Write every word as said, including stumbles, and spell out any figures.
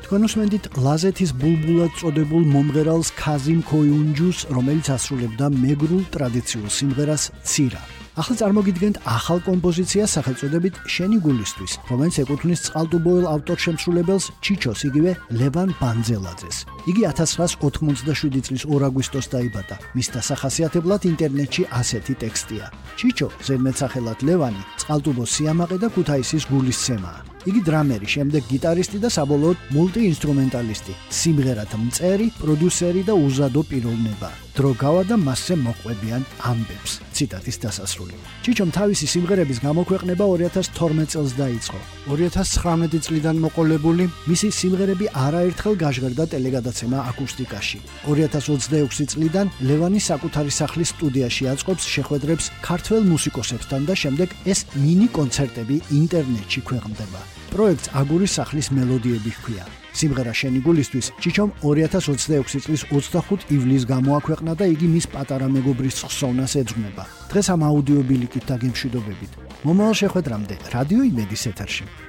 თქვენ უსმენთ ლაზეთის ბულბულად წოდებულ მომღერალს ქაზიმ ქოიუნჯუს, რომელიც ასრულებდა მეგრულ ტრადიციულ სიმღერას ცირა. ახლა წარმოგიდგენთ ახალ კომპოზიციას სახელწოდებით შენი გულისთვის, რომელიც ეკუთვნის წყალტუბოელ ავტორ-შემსრულებელს ჩიჩოს, იგივე ლევან ბანძელაძეს. იგი ათას ცხრაას ოთხმოცდაშვიდი წლის ორ აგვისტოს დაიბადა. მის დასახასიათებლად ინტერნეტში ასეთი ტექსტია: ჩიჩო, ზედმეტსახელად ლევანი, წყალტუბოს სიამაყე და ქუთაისის გულისცემაა. იგი დრამერი, შემდეგ გიტარისტი და საბოლოოდ მულტიინსტრუმენტალისტი, სიმღერათა მწერი, პროდიუსერი და უზადო პიროვნება. დრო გავა და მასზე მოყვებიან ამბებს. ციტატის დასასრული. ჩიჩომ თავისი სიმღერების გამოქვეყნება ორი ათას თორმეტ წელს დაიწყო. ორი ათას ცხრამეტი წლიდან მოყოლებული, მისი სიმღერები არაერთხელ გაჟღერდა ტელეგადაცემა აკუსტიკაში. ორი ათას ოცდაექვსი წლიდან ლევანი საკუთარი სახლის სტუდიაში აწყობს შეხვედრებს ქართველ მუსიკოსებთან და შემდეგ ეს მინი კონცერტები ინტერნეტში ქვეყნდება. პროექტს აგურის სახლის მელოდიები ჰქვია. სიმღერა შენი გულისთვის ჩიჩომ ორი ათას ოცდაექვსი წლის ოცდახუთი ივლისს გამოაქვეყნა და იგი მის პატარა მეგობრის ხსოვნას ეძღვნება. დღეს ამ აუდიო ბილიკით დაგემშვიდობებით. მომავალ შეხვედრამდე რადიო იმედის ეთერში.